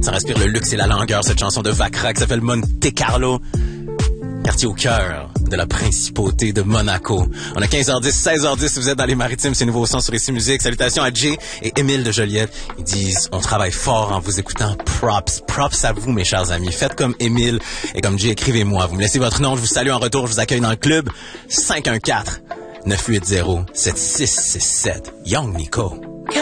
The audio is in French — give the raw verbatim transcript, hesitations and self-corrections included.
Ça respire le luxe et la langueur, cette chanson de Vacra qui s'appelle Monte Carlo. Quartier au cœur de la principauté de Monaco. On a quinze heures dix, seize heures dix, vous êtes dans les maritimes, c'est Nouveau Son sur Ici Musique. Salutations à Jay et Émile de Joliette. Ils disent, on travaille fort en vous écoutant. Props, props à vous, mes chers amis. Faites comme Émile et comme Jay, écrivez-moi. Vous me laissez votre nom, je vous salue en retour, je vous accueille dans le club. cinq un quatre, neuf huit zéro, sept six six sept. Young Nico.